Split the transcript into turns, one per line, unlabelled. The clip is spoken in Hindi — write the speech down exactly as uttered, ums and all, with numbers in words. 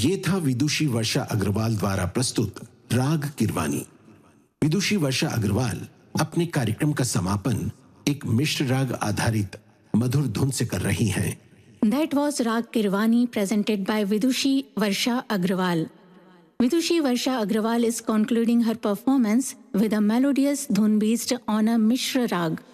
ये था विदुषी वर्षा अग्रवाल द्वारा प्रस्तुत राग किरवानी। विदुषी वर्षा अग्रवाल अपने कार्यक्रम का समापन एक मिश्र राग आधारित मधुर धुन से कर रही हैं।
That was Rag Kirwani presented by Vidushi Varsha Agrawal. Vidushi Varsha Agrawal is concluding her performance with a melodious dhun based on a Mishra Rag.